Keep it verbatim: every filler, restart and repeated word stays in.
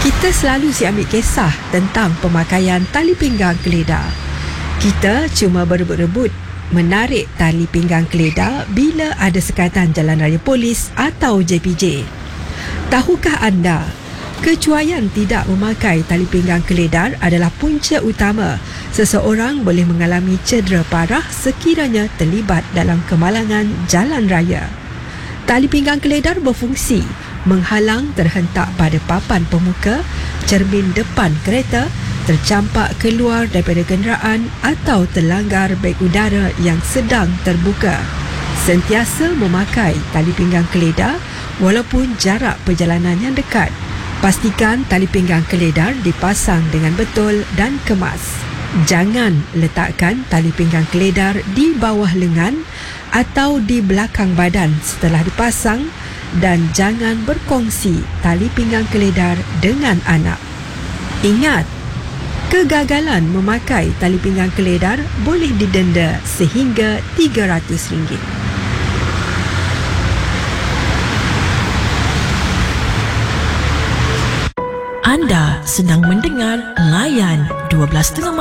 Kita selalu si ambil kisah tentang pemakaian tali pinggang keledar. Kita cuma berebut-rebut menarik tali pinggang keledar bila ada sekatan jalan raya polis atau J P J. Tahukah anda, kecuaian tidak memakai tali pinggang keledar adalah punca utama seseorang boleh mengalami cedera parah sekiranya terlibat dalam kemalangan jalan raya. Tali pinggang keledar berfungsi menghalang terhentak pada papan pemuka, cermin depan kereta, tercampak keluar daripada kenderaan atau terlanggar beg udara yang sedang terbuka. Sentiasa memakai tali pinggang keledar walaupun jarak perjalanan yang dekat. Pastikan tali pinggang keledar dipasang dengan betul dan kemas. Jangan letakkan tali pinggang keledar di bawah lengan atau di belakang badan setelah dipasang, dan jangan berkongsi tali pinggang keledar dengan anak. Ingat, kegagalan memakai tali pinggang keledar boleh didenda sehingga tiga ratus ringgit. Anda sedang mendengar Layan dua belas tiga puluh